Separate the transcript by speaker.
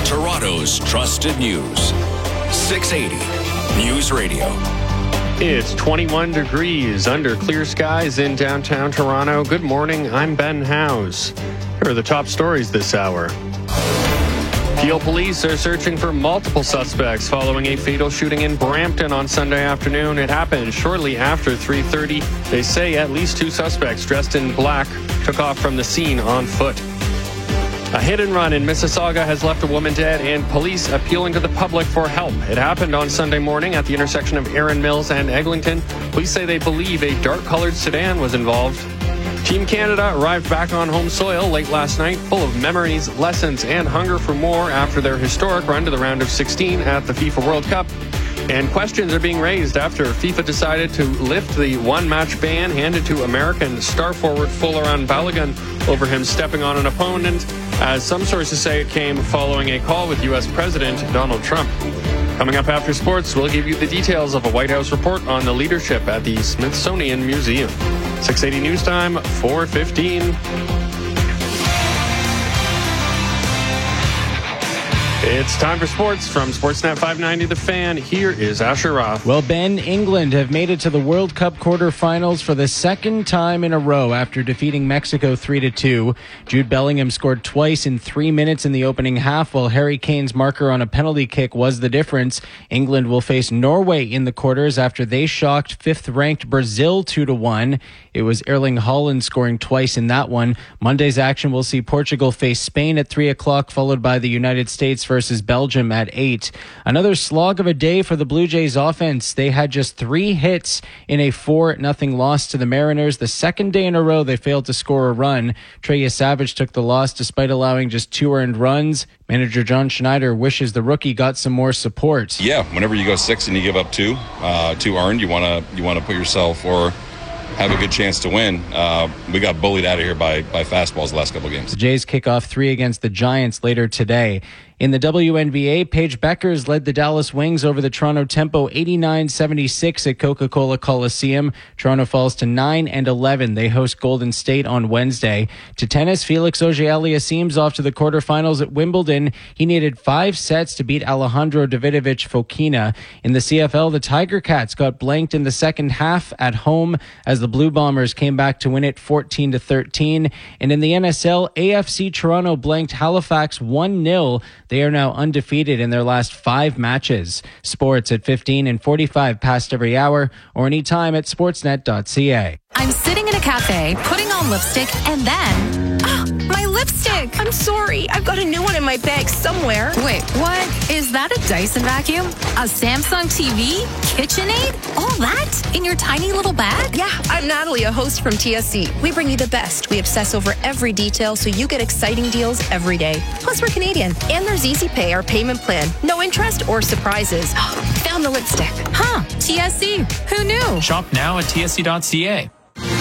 Speaker 1: Toronto's trusted news. 680 News Radio.
Speaker 2: It's 21 degrees under clear skies in downtown Toronto. Good morning, I'm Ben Howes. Here are the top stories this hour. Peel police are searching for multiple suspects following a fatal shooting in Brampton on Sunday afternoon. It happened shortly after 3:30. They say at least 2 suspects dressed in black took off from the scene on foot. A hit and run in Mississauga has left a woman dead and police appealing to the public for help. It happened on Sunday morning at the intersection of Erin Mills and Eglinton. Police say they believe a dark-colored sedan was involved. Team Canada arrived back on home soil late last night, full of memories, lessons, and hunger for more after their historic run to the round of 16 at the FIFA World Cup. And questions are being raised after FIFA decided to lift the one-match ban handed to American star forward Folarin Balogun over him stepping on an opponent, as some sources say it came following a call with U.S. President Donald Trump. Coming up after sports, we'll give you the details of a White House report on the leadership at the Smithsonian Museum. 680 News Time, 4:15. It's time for sports from Sportsnet 590 The Fan. Here is Asher Roth.
Speaker 3: Well, Ben, England have made it to the World Cup quarterfinals for the second time in a row after defeating Mexico 3-2. Jude Bellingham scored twice in 3 minutes in the opening half, while Harry Kane's marker on a penalty kick was the difference. England will face Norway in the quarters after they shocked 5th-ranked Brazil 2-1. It was Erling Haaland scoring twice in that one. Monday's action will see Portugal face Spain at 3 o'clock, followed by the United States versus Belgium at 8. Another slog of a day for the Blue Jays offense. They had just 3 hits in a 4-0 loss to the Mariners. The second day in a row they failed to score a run. Trey Savage took the loss despite allowing just 2 earned runs. Manager John Schneider wishes the rookie got some more support.
Speaker 4: Yeah, whenever you go 6 and you give up 2 earned, you want to put yourself or have a good chance to win. We got bullied out of here by fastballs the last couple games.
Speaker 3: The Jays kick off 3 against the Giants later today. In the WNBA, Paige Beckers led the Dallas Wings over the Toronto Tempo 89-76 at Coca-Cola Coliseum. Toronto falls to 9-11. They host Golden State on Wednesday. To tennis, Felix Auger-Aliassime's off to the quarterfinals at Wimbledon. He needed 5 sets to beat Alejandro Davidovich Fokina. In the CFL, the Tiger Cats got blanked in the second half at home as the Blue Bombers came back to win it 14-13. And in the NSL, AFC Toronto blanked Halifax 1-0. They are now undefeated in their last 5 matches. Sports at 15 and 45 past every hour or anytime at sportsnet.ca.
Speaker 5: I'm sitting in a cafe, putting on lipstick, and then... my lipstick!
Speaker 6: I'm sorry. I've got a new one in my bag somewhere.
Speaker 5: Wait, what? Is that a Dyson vacuum? A Samsung TV? KitchenAid? All that? In your tiny little bag?
Speaker 6: Yeah, I'm Natalie, a host from TSC. We bring you the best. We obsess over every detail so you get exciting deals every day. Plus, we're Canadian. And there's Easy Pay, our payment plan. No interest or surprises. Found the lipstick.
Speaker 5: Huh. TSC. Who knew?
Speaker 7: Shop now at tsc.ca.